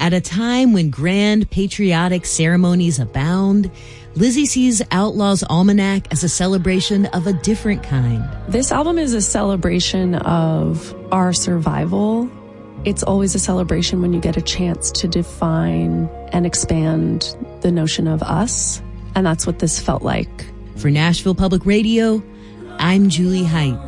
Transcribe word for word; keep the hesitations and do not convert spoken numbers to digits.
At a time when grand patriotic ceremonies abound, Lizzie sees Outlaw's Almanac as a celebration of a different kind. This album is a celebration of our survival. It's always a celebration when you get a chance to define and expand the notion of us. And that's what this felt like. For Nashville Public Radio, I'm Julie Height.